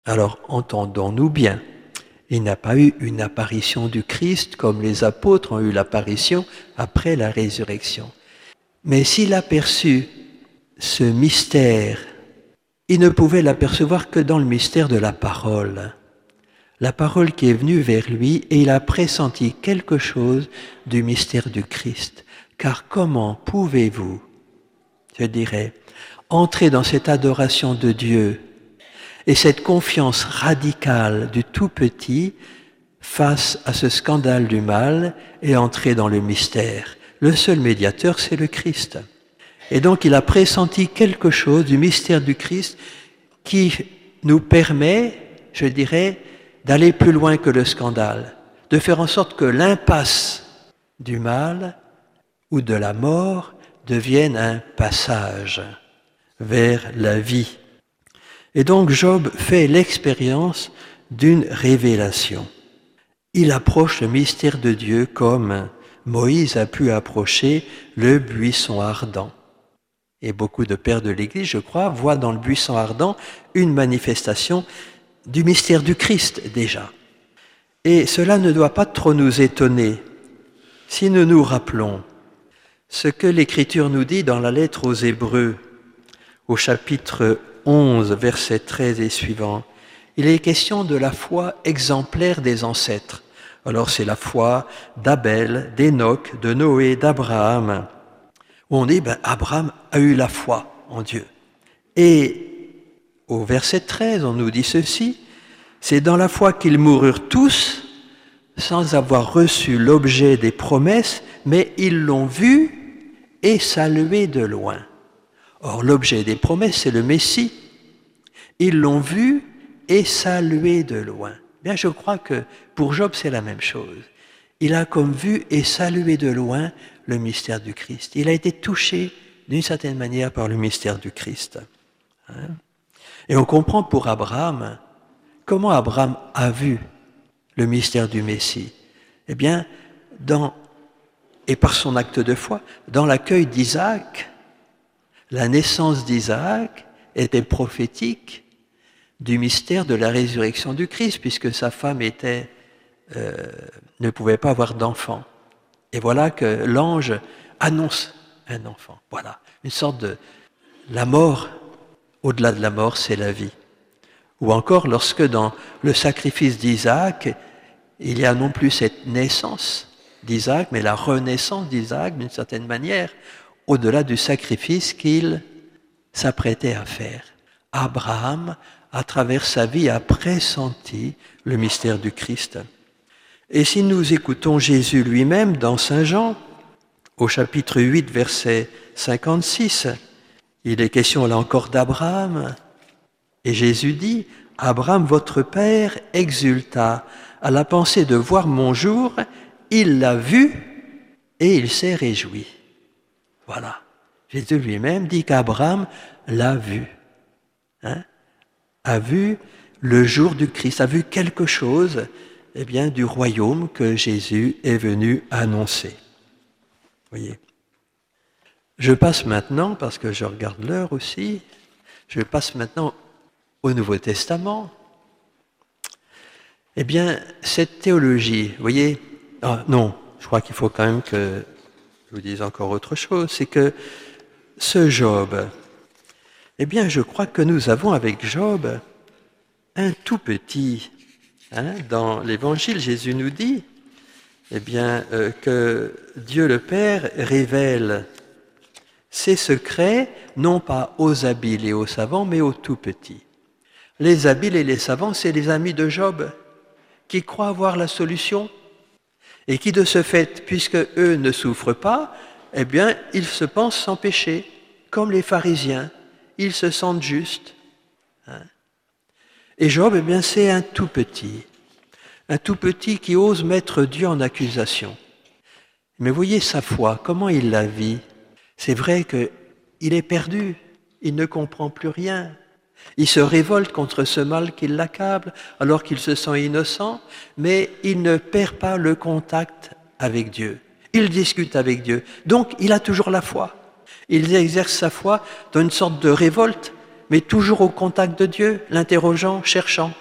Alors entendons-nous bien, il n'a pas eu une apparition du Christ comme les apôtres ont eu l'apparition après la résurrection. Mais s'il a perçu ce mystère, il ne pouvait l'apercevoir que dans le mystère de la parole. La parole qui est venue vers lui et il a pressenti quelque chose du mystère du Christ. Car comment pouvez-vous, je dirais, entrer dans cette adoration de Dieu et cette confiance radicale du tout petit face à ce scandale du mal et entrer dans le mystère? Le seul médiateur, c'est le Christ. Et donc il a pressenti quelque chose du mystère du Christ qui nous permet, je dirais, d'aller plus loin que le scandale, de faire en sorte que l'impasse du mal ou de la mort devienne un passage vers la vie. Et donc Job fait l'expérience d'une révélation. Il approche le mystère de Dieu comme Moïse a pu approcher le buisson ardent. Et beaucoup de pères de l'Église, je crois, voient dans le buisson ardent une manifestation du mystère du Christ déjà. Et cela ne doit pas trop nous étonner si nous nous rappelons ce que l'Écriture nous dit dans la lettre aux Hébreux, au chapitre 11, versets 13 et suivants. Il est question de la foi exemplaire des ancêtres. Alors c'est la foi d'Abel, d'Enoch, de Noé, d'Abraham, où on dit, Abraham a eu la foi en Dieu. Et au verset 13, on nous dit ceci, c'est dans la foi qu'ils moururent tous, sans avoir reçu l'objet des promesses, mais ils l'ont vu et salué de loin. Or, l'objet des promesses, c'est le Messie. Ils l'ont vu et salué de loin. Bien, je crois que pour Job, c'est la même chose. Il a comme vu et salué de loin le mystère du Christ. Il a été touché d'une certaine manière par le mystère du Christ. Et on comprend pour Abraham, comment Abraham a vu le mystère du Messie. Eh bien, et par son acte de foi, dans l'accueil d'Isaac, la naissance d'Isaac était prophétique du mystère de la résurrection du Christ, puisque sa femme ne pouvait pas avoir d'enfant. Et voilà que l'ange annonce un enfant. Voilà, une sorte de la mort, au-delà de la mort, c'est la vie. Ou encore lorsque dans le sacrifice d'Isaac, il y a non plus cette naissance d'Isaac, mais la renaissance d'Isaac d'une certaine manière, au-delà du sacrifice qu'il s'apprêtait à faire. Abraham, à travers sa vie, a pressenti le mystère du Christ. Et si nous écoutons Jésus lui-même dans Saint Jean, au chapitre 8, verset 56, il est question là encore d'Abraham. Et Jésus dit, « Abraham, votre père, exulta à la pensée de voir mon jour, il l'a vu et il s'est réjoui. » Voilà. Jésus lui-même dit qu'Abraham l'a vu. A vu le jour du Christ, a vu quelque chose du royaume que Jésus est venu annoncer. Voyez. Je passe maintenant, parce que je regarde l'heure aussi, je passe maintenant au Nouveau Testament. Eh bien, cette théologie, vous voyez, non, je crois qu'il faut quand même que je vous dise encore autre chose, c'est que ce Job, eh bien, je crois que nous avons avec Job un tout petit. Dans l'Évangile, Jésus nous dit que Dieu le Père révèle ses secrets, non pas aux habiles et aux savants, mais aux tout petits. Les habiles et les savants, c'est les amis de Job qui croient avoir la solution et qui, de ce fait, puisque eux ne souffrent pas, eh bien, ils se pensent sans péché, comme les pharisiens. Ils se sentent justes. Et Job, eh bien, c'est un tout petit qui ose mettre Dieu en accusation. Mais voyez sa foi, comment il la vit. C'est vrai qu'il est perdu, il ne comprend plus rien. Il se révolte contre ce mal qui l'accable, alors qu'il se sent innocent, mais il ne perd pas le contact avec Dieu. Il discute avec Dieu, donc il a toujours la foi. Il exerce sa foi dans une sorte de révolte, mais toujours au contact de Dieu, l'interrogeant, cherchant.